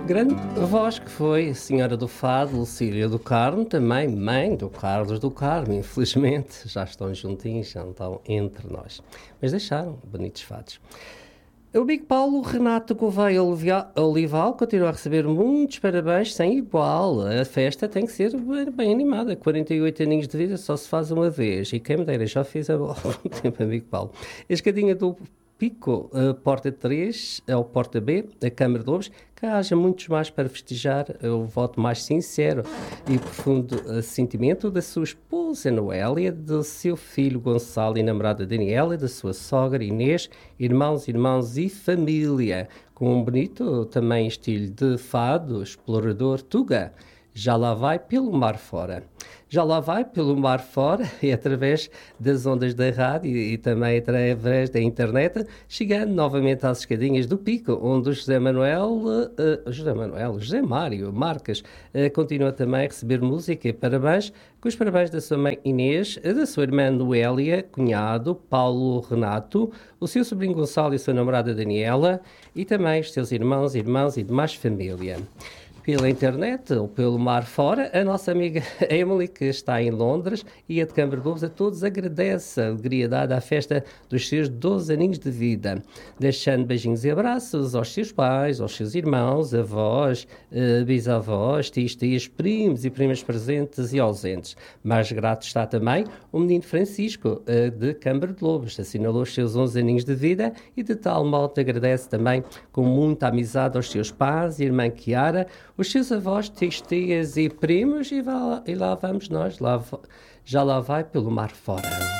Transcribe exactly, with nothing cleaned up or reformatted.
Grande voz que foi a Senhora do Fado, Lucília do Carmo, também mãe do Carlos do Carmo, infelizmente, já estão juntinhos, já não estão entre nós. Mas deixaram bonitos fados. O Big Paulo Renato Gouveia Olival continua a receber muitos parabéns sem igual. A festa tem que ser bem animada. quarenta e oito aninhos de vida só se faz uma vez. E quem me dera já fez há algum tempo a Big Paulo. A escadinha do Pico, a porta três, ao porta B, a Câmara de Lobos, que haja muitos mais para festejar o voto mais sincero e profundo sentimento da sua esposa Noélia, do seu filho Gonçalo e namorada Daniela, da sua sogra Inês, irmãos, irmãos e família, com um bonito também estilo de fado, explorador Tuga. Já lá vai pelo mar fora. Já lá vai pelo mar fora e através das ondas da rádio e, e também através da internet, chegando novamente às escadinhas do Pico, onde o José Manuel, uh, José Manuel, José Mário Marques, uh, continua também a receber música e parabéns, com os parabéns da sua mãe Inês, da sua irmã Noélia, cunhado Paulo Renato, o seu sobrinho Gonçalo e a sua namorada Daniela e também os seus irmãos, irmãs e demais família. Pela internet ou pelo mar fora, a nossa amiga Emily, que está em Londres, e a de Câmara de Lobos, a todos agradece a alegria dada à festa dos seus doze aninhos de vida, deixando beijinhos e abraços aos seus pais, aos seus irmãos, avós, eh, bisavós, tios, tias, primos e primas presentes e ausentes. Mais grato está também o menino Francisco, eh, de Câmara de Lobos, assinalou os seus onze aninhos de vida e de tal modo agradece também com muita amizade aos seus pais e irmã Chiara, os seus avós, tios, tias e primos, e, vá, e lá vamos nós, lá, já lá vai pelo mar fora.